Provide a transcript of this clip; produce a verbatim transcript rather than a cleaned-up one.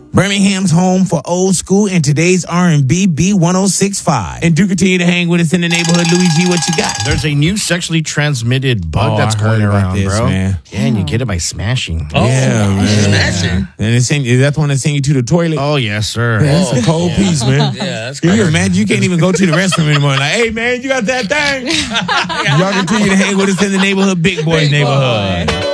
Birmingham's home for old school and today's R and B, B one oh six point five. And do continue to hang with us in the neighborhood. Luigi, what you got? There's a new sexually transmitted bug Oh, that's I heard going about around, this, bro. man. Yeah, and you get it by smashing. Oh, yeah, man. smashing. And it's send, is that the one that send you to the toilet? Oh, yes, sir. Man, that's a cold piece, man. Yeah, that's Can you crazy. imagine? You can't even go to the restroom anymore. Like, hey, man, you got that thing? Y'all continue to hang with us in the neighborhood, Big Boys Big neighborhood. Boy.